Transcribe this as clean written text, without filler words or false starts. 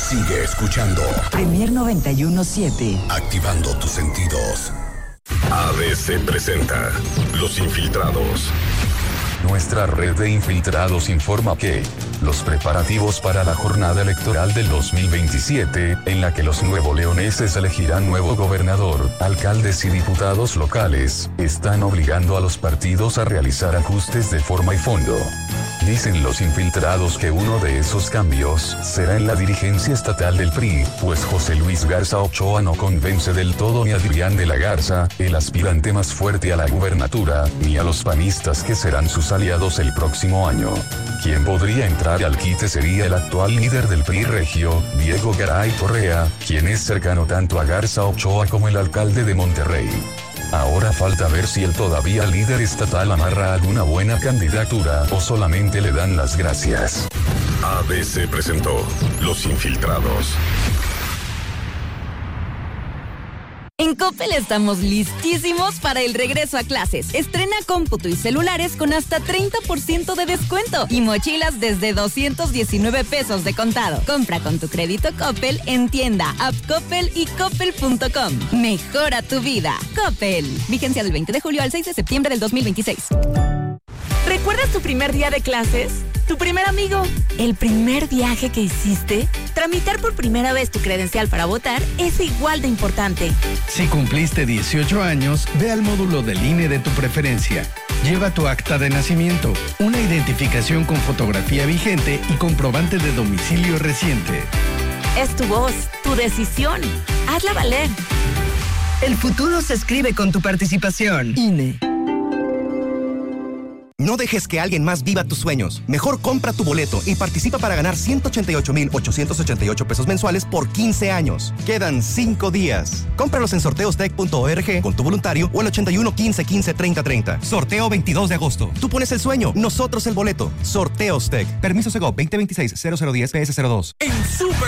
Sigue escuchando Premier 91.7. Activando tus sentidos. ABC presenta Los Infiltrados. Nuestra red de infiltrados informa que los preparativos para la jornada electoral del 2027, en la que los nuevoleoneses elegirán nuevo gobernador, alcaldes y diputados locales, están obligando a los partidos a realizar ajustes de forma y fondo. Dicen los infiltrados que uno de esos cambios será en la dirigencia estatal del PRI, pues José Luis Garza Ochoa no convence del todo ni a Adrián de la Garza, el aspirante más fuerte a la gubernatura, ni a los panistas que serán sus aliados el próximo año. Quien podría entrar al quite sería el actual líder del PRI regio, Diego Garay Correa, quien es cercano tanto a Garza Ochoa como el alcalde de Monterrey. Ahora falta ver si el todavía líder estatal amarra alguna buena candidatura o solamente le dan las gracias. ABC presentó Los Infiltrados. En Coppel estamos listísimos para el regreso a clases. Estrena cómputo y celulares con hasta 30% de descuento y mochilas desde 219 pesos de contado. Compra con tu crédito Coppel en tienda, app Coppel y coppel.com. Mejora tu vida. Coppel. Vigencia del 20 de julio al 6 de septiembre del 2026. ¿Recuerdas tu primer día de clases? ¿Tu primer amigo? ¿El primer viaje que hiciste? Tramitar por primera vez tu credencial para votar es igual de importante. Si cumpliste 18 años, ve al módulo del INE de tu preferencia. Lleva tu acta de nacimiento, una identificación con fotografía vigente y comprobante de domicilio reciente. Es tu voz, tu decisión. Hazla valer. El futuro se escribe con tu participación. INE. No dejes que alguien más viva tus sueños. Mejor compra tu boleto y participa para ganar 188,888 pesos mensuales por 15 años. Quedan 5 días. Cómpralos en sorteostec.org con tu voluntario o el 81 15 15 30 30. Sorteo 22 de agosto. Tú pones el sueño, nosotros el boleto. Sorteos Tec. Permiso Segov 2026 0010 PS02. En Super